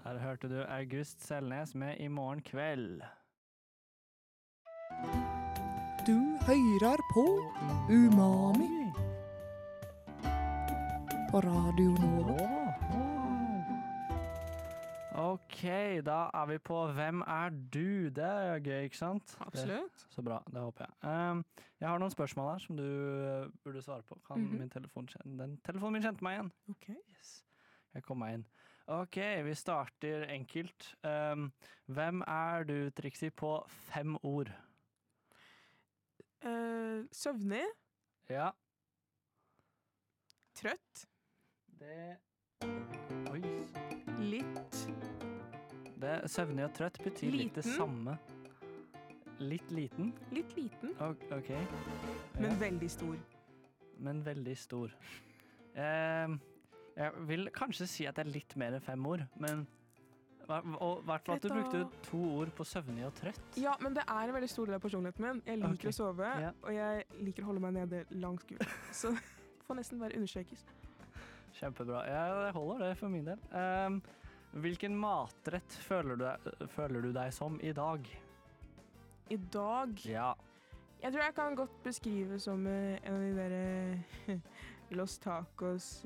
Der hørte du August Selnes med I morgen kveld. Du hører på Umami på Radio Nova. Ok, da er vi på Hvem er du? Det er gøy, ikke sant? Absolutt. Så bra, det håper jeg. Jeg har noen spørsmål her som du burde svare på. Kan min telefon den telefonen min kjente meg igjen. Ok. Yes. Jeg kom meg inn. Ok, vi starter enkelt. Hvem er du, Trixie, på 5 ord? Søvnig, Ja. trøtt, Det... Oi. litt Søvnig og trøtt betyr litt det Liten. samme. Litt liten? liten, Ok. men Ja. veldig stor. Men veldig stor. Jeg vil kanskje si at det er litt mer enn 5 ord, men og i hvert fall at du brukte 2 ord på søvnig og trøtt. Ja, men det er en veldig stor del av personligheten min. Jeg liker Ok. å sove, Ja. og jeg liker å holde meg nede langs gulvet. Så det får nesten bare understrekes. Kjempebra. Ja, det holder det for min del. Hvilken matrett føler du deg som i dag? I dag Ja. Jeg tror jeg kan godt beskrive som en av de der Los Tacos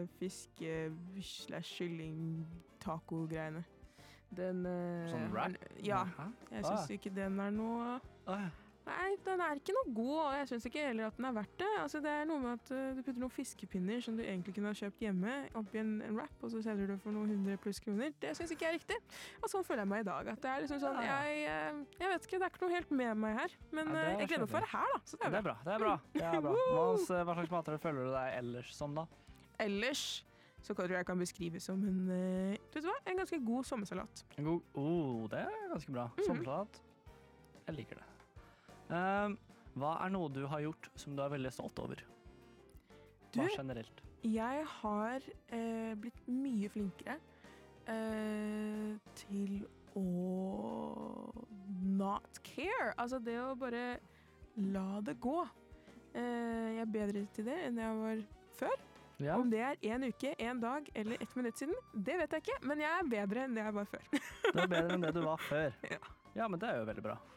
fiske-/kylling-taco-greiene. Den Sånn wrap? Ja. Hæ? Jeg syns ikke den er noe Ja. Nei, den er ikke noe god, og jeg syns ikke heller at den er verdt det. Altså, det er noe med at du putter noen fiskepinner som du egentlig kunne ha kjøpt hjemme, oppi en wrap, og så selger du det for noen 100+ kroner. Det syns ikke jeg er riktig. Og sånn føler jeg meg i dag. At det er liksom sånn jeg vet ikke, det er ikke noe helt med meg her. Men Ja, det er jeg gleder meg for å være her, da. Så det er bra. Det er bra. Hva slags matrett føler du deg ellers som, da? Ellers så tror jeg kan beskrive som en vet du hva? En ganske god sommersalat. En god det er ganske bra. Sommersalat. Jeg liker det. Hva er noe du har gjort som du er veldig stolt over? Du, Hva generelt? jeg har blitt mye flinkere til å not care. Altså det å bare la det gå. Jeg er bedre til det enn jeg var før. Ja. Om det er 1 uke, 1 dag eller 1 minutt siden, det vet jeg ikke, men jeg er bedre enn det jeg var før. Du er bedre enn det du var før. Ja. Ja, men det er jo veldig bra.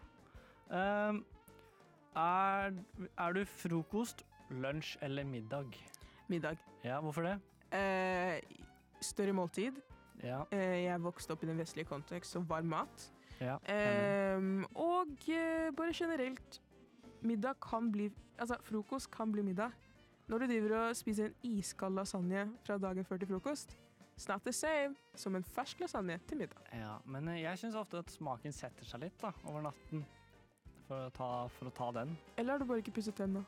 Er du frokost, lunsj eller middag? Middag. Ja, hvorfor det? Større måltid. Ja. Jeg vokste opp i den vestlige kontekst, så varm mat. Ja. Og bare generelt, middag kan bli, altså frokost kan bli middag. Når du driver og spiser en iskald lasagne fra dagen før til frokost, it's not the same som en fersk lasagne til middag. Ja, men jeg synes ofte at smaken setter seg litt da, over natten for å ta den. Eller har du bare ikke pusset tennene?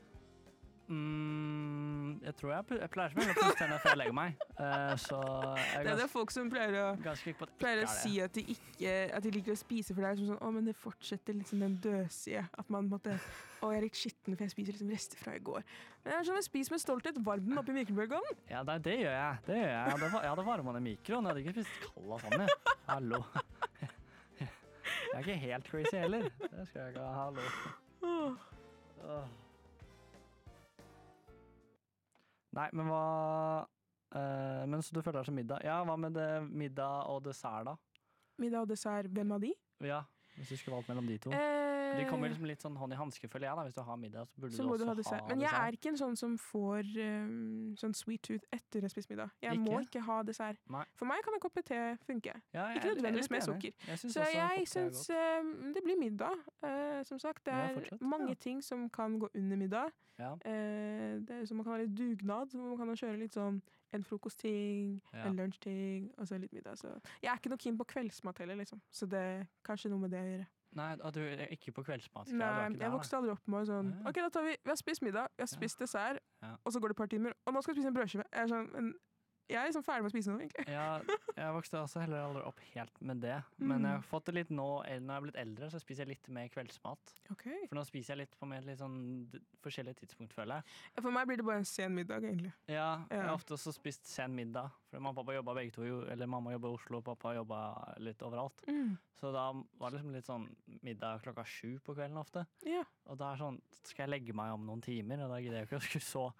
Jeg tror jeg pleier som å pusse tennene før jeg legger meg. Så jeg Det er det folk som pleier å ganske på at det pleier å ikke er si det. at de liker å spise, for det er sånn, men det fortsetter liksom den døsige, at man måtte, jeg er litt skitten, for jeg spiser liksom rester fra i går. Men det er sånn, jeg spiser med stolthet, varm den opp i mikrobølgeovnen. Ja, nei, det gjør jeg. Jeg hadde varmet den i mikroen, jeg hadde ikke spist kald lasagne. Hallo. Jeg er ikke helt crazy heller. Det skal jeg ikke ha, hallo. Nei, men men så du føler deg som middag. Ja, hva med det middag og dessert da? Middag og dessert, hvem av de? Ja, hvis du skulle valgt mellom de to. De kommer liksom litt sånn hånd i hanske, føler jeg da. Hvis du har middag, så burde Så du må også du ha ha dessert. dessert. Men jeg er ikke en sånn som får sånn sweet tooth etter jeg spiser middag. Jeg må ikke ha dessert. Nei. For meg kan en kopp te funke. Ja, jeg Ikke er nødvendigvis litt med enig. sukker. Jeg synes Så også jeg kopp te er syns godt. det blir middag. Som sagt, det Ja, er fortsett. mange Ja. ting som kan gå under middag. Ja. Det er som man kan ha litt dugnad, så man kan kjøre litt sånn en frokostting, Ja. en lunsjting, og så litt middag. Så jeg er ikke noe keen på kveldsmat heller, liksom. Så det er kanskje noe med det å gjøre. Nei, at du er ikke på kveldsmat. Nei, jeg vokste aldri opp med sånn, Ja. ok, da vi har spist middag, vi har spist dessert, Ja. og så går det et par timer, og nå skal vi spise en brødskive. Jeg er sånn, men jeg er liksom ferdig med å spise noe, egentlig. Ja, jeg vokste også heller aldri opp helt med det. Men jeg har fått det litt nå, når jeg er blitt eldre, så spiser jeg litt mer kveldsmat. Ok. For nå spiser jeg litt på mer litt sånn forskjellige tidspunkt, føler jeg. For meg blir det bare en sen middag, egentlig. Ja, jeg har Ja. ofte også spist sen middag. For mamma og pappa jobba begge to, eller mamma jobba i Oslo, og pappa jobba litt overalt. Så da var det liksom litt sånn middag 7:00 på kvelden ofte. Ja. Og da er sånn, skal jeg legge meg om noen timer, og da gidder jeg ikke å skulle så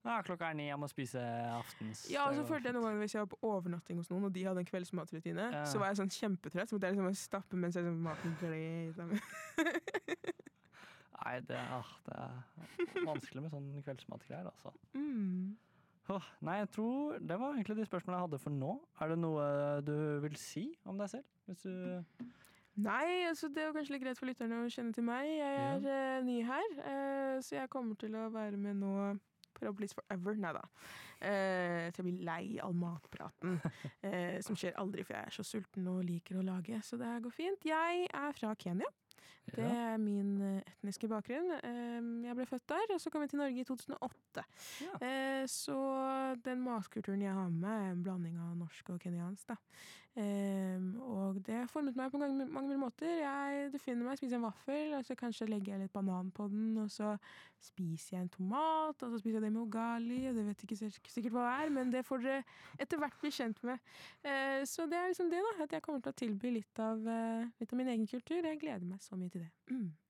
Ja, klokka 9, jeg må spise aftens. Ja, og Det så går følte jeg fint. noen ganger hvis jeg var på overnatting hos noen, og de hadde en kveldsmatrutine, Ja. så var jeg sånn kjempetrøtt, så måtte jeg liksom stappe mens jeg liksom maten gled i seg. Nei, det er vanskelig med sånn kveldsmatgreier, altså. Nei, jeg tror det var egentlig de spørsmålene jeg hadde for nå. Er det noe du vil si om deg selv? Hvis du... Nei, altså det er jo kanskje litt greit for lytterne å kjenne til meg. Jeg er ny her, så jeg kommer til å være med nå forhåpentligvis forever. Neida. Til å bli lei all matpraten, som skjer aldri, for jeg er så sulten og liker å lage, så det går fint. Jeg er fra Kenya. Det er min etniske bakgrunn. Jeg ble født der, og så kom jeg til Norge i 2008. Så den matkulturen jeg har med er en blanding av norsk og kenyansk, da. Og det har formet meg på mange måter. Du finner meg, spiser en vaffel, og så kanskje legger jeg litt banan på den, og så spiser jeg en tomat, og så spiser jeg det med ugali, og det vet jeg ikke sikkert hva det er, men det får dere etter hvert bli kjent med. Så det er liksom det da, at jeg kommer til å tilby litt av min egen kultur. Jeg gleder meg så mye til det.